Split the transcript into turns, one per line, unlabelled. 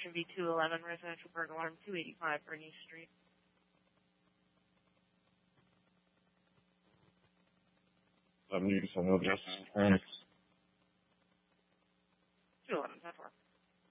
Section B211, residential burglar alarm, 285 Bernice Street.
News, I know Justice Phoenix.